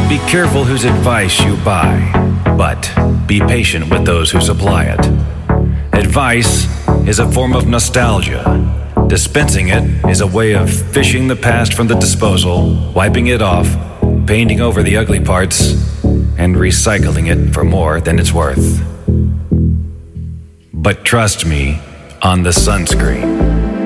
Be careful whose advice you buy, but be patient with those who supply it. Advice is a form of nostalgia. Dispensing it is a way of fishing the past from the disposal, wiping it off, painting over the ugly parts, and recycling it for more than it's worth. But trust me on the sunscreen.